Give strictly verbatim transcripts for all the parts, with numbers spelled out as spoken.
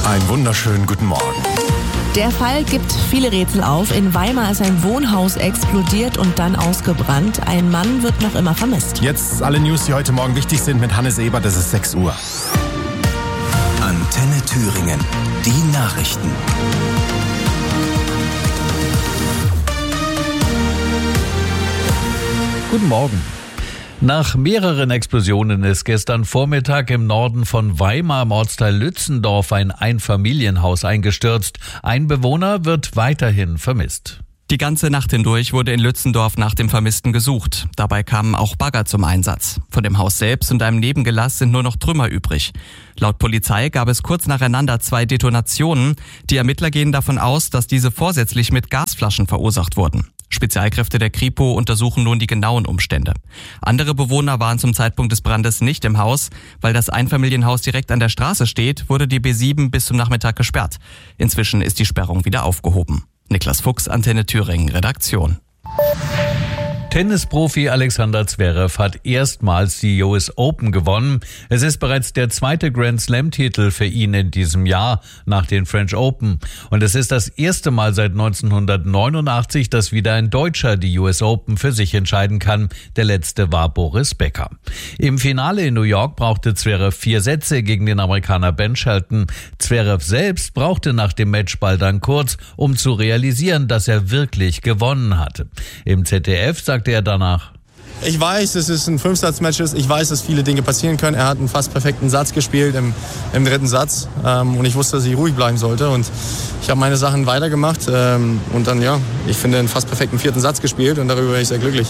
Einen wunderschönen guten Morgen. Der Fall gibt viele Rätsel auf. In Weimar ist ein Wohnhaus explodiert und dann ausgebrannt. Ein Mann wird noch immer vermisst. Jetzt alle News, die heute Morgen wichtig sind mit Hannes Ebert. Es ist sechs Uhr. Antenne Thüringen. Die Nachrichten. Guten Morgen. Nach mehreren Explosionen ist gestern Vormittag im Norden von Weimar im Ortsteil Lützendorf ein Einfamilienhaus eingestürzt. Ein Bewohner wird weiterhin vermisst. Die ganze Nacht hindurch wurde in Lützendorf nach dem Vermissten gesucht. Dabei kamen auch Bagger zum Einsatz. Von dem Haus selbst und einem Nebengelass sind nur noch Trümmer übrig. Laut Polizei gab es kurz nacheinander zwei Detonationen. Die Ermittler gehen davon aus, dass diese vorsätzlich mit Gasflaschen verursacht wurden. Spezialkräfte der Kripo untersuchen nun die genauen Umstände. Andere Bewohner waren zum Zeitpunkt des Brandes nicht im Haus. Weil das Einfamilienhaus direkt an der Straße steht, wurde die B sieben bis zum Nachmittag gesperrt. Inzwischen ist die Sperrung wieder aufgehoben. Niklas Fuchs, Antenne Thüringen, Redaktion. Tennisprofi Alexander Zverev hat erstmals die U S Open gewonnen. Es ist bereits der zweite Grand Slam-Titel für ihn in diesem Jahr nach den French Open. Und es ist das erste Mal seit neunzehnhundertneunundachtzig, dass wieder ein Deutscher die U S Open für sich entscheiden kann. Der letzte war Boris Becker. Im Finale in New York brauchte Zverev vier Sätze gegen den Amerikaner Ben Shelton. Zverev selbst brauchte nach dem Matchball dann kurz, um zu realisieren, dass er wirklich gewonnen hatte. Im Z D F sagte er danach: Ich weiß, dass es ein Fünfsatz-Match ist. Ich weiß, dass viele Dinge passieren können. Er hat einen fast perfekten Satz gespielt im, im dritten Satz. Ähm, und ich wusste, dass ich ruhig bleiben sollte. Und ich habe meine Sachen weitergemacht. Ähm, und dann, ja, ich finde, einen fast perfekten vierten Satz gespielt. Und darüber bin ich sehr glücklich.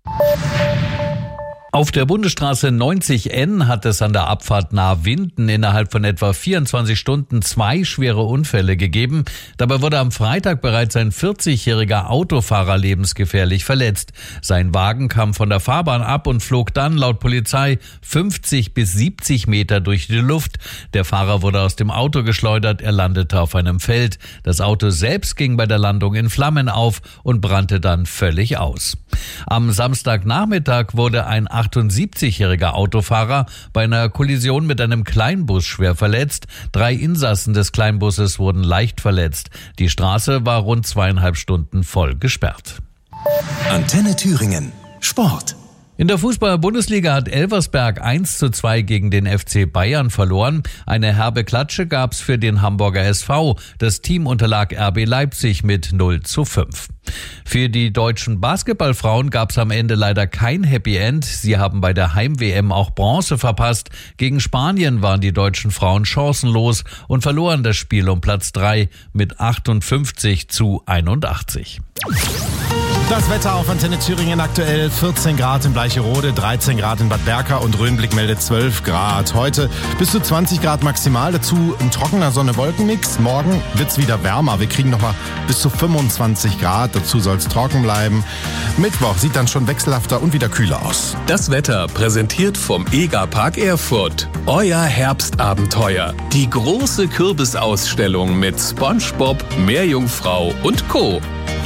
Auf der Bundesstraße neunzig N hat es an der Abfahrt nahe Winden innerhalb von etwa vierundzwanzig Stunden zwei schwere Unfälle gegeben. Dabei wurde am Freitag bereits ein vierzigjähriger Autofahrer lebensgefährlich verletzt. Sein Wagen kam von der Fahrbahn ab und flog dann laut Polizei fünfzig bis siebzig Meter durch die Luft. Der Fahrer wurde aus dem Auto geschleudert, er landete auf einem Feld. Das Auto selbst ging bei der Landung in Flammen auf und brannte dann völlig aus. Am Samstagnachmittag wurde ein achtundsiebzigjähriger Autofahrer bei einer Kollision mit einem Kleinbus schwer verletzt. Drei Insassen des Kleinbusses wurden leicht verletzt. Die Straße war rund zweieinhalb Stunden voll gesperrt. Antenne Thüringen. Sport. In der Fußball-Bundesliga hat Elversberg eins zu zwei gegen den F C Bayern verloren. Eine herbe Klatsche gab's für den Hamburger S V. Das Team unterlag R B Leipzig mit null zu fünf. Für die deutschen Basketballfrauen gab's am Ende leider kein Happy End. Sie haben bei der Heim-W M auch Bronze verpasst. Gegen Spanien waren die deutschen Frauen chancenlos und verloren das Spiel um Platz drei mit achtundfünfzig zu einundachtzig. Das Wetter auf Antenne Thüringen aktuell: vierzehn Grad in Bleicherode, dreizehn Grad in Bad Berka und Rhönblick meldet zwölf Grad. Heute bis zu zwanzig Grad maximal, dazu ein trockener Sonne-Wolken-Mix. Morgen wird's wieder wärmer, wir kriegen nochmal bis zu fünfundzwanzig Grad, dazu soll's trocken bleiben. Mittwoch sieht dann schon wechselhafter und wieder kühler aus. Das Wetter präsentiert vom Egerpark Erfurt. Euer Herbstabenteuer. Die große Kürbisausstellung mit SpongeBob, Meerjungfrau und Co.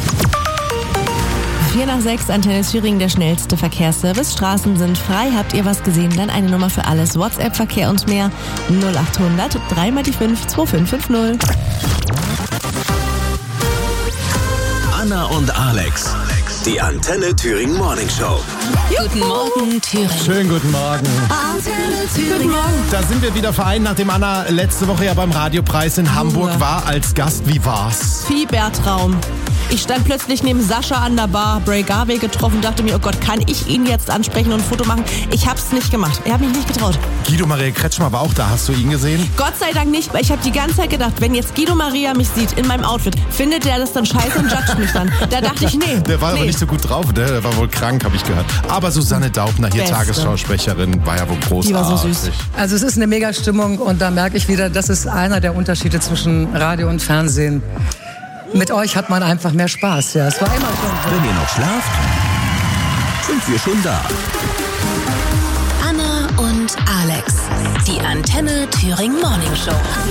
vier nach sechs, Antenne Thüringen, der schnellste Verkehrsservice. Straßen sind frei. Habt ihr was gesehen? Dann eine Nummer für alles. WhatsApp-Verkehr und mehr. null achthundert drei mal die fünf zwei fünf fünf null. Anna und Alex. Die Antenne Thüringen Morning Show. Guten Morgen, Thüringen. Schönen guten Morgen. Antenne Thüringen. Guten Morgen. Da sind wir wieder vereint, nachdem Anna letzte Woche ja beim Radiopreis in Hamburg war als Gast. Wie war's? Fiebertraum. Ich stand plötzlich neben Sascha an der Bar, Bray Garvey getroffen, dachte mir, oh Gott, kann ich ihn jetzt ansprechen und ein Foto machen? Ich hab's nicht gemacht. Er hat mich nicht getraut. Guido Maria Kretschmer war auch da. Hast du ihn gesehen? Gott sei Dank nicht, weil ich habe die ganze Zeit gedacht, wenn jetzt Guido Maria mich sieht in meinem Outfit, findet der das dann scheiße und judgt mich dann. Da dachte ich, nee. Der war nee. aber nicht so gut drauf, ne? Der war wohl krank, habe ich gehört. Aber Susanne Daubner, hier Beste. Tagesschausprecherin, war ja wohl großartig. Die war so süß. Also es ist eine Mega-Stimmung und da merke ich wieder, das ist einer der Unterschiede zwischen Radio und Fernsehen. Mit euch hat man einfach mehr Spaß. Ja, es war immer schon so. Wenn ihr noch schlaft, sind wir schon da. Anna und Alex. Die Antenne Thüringen Morning Show.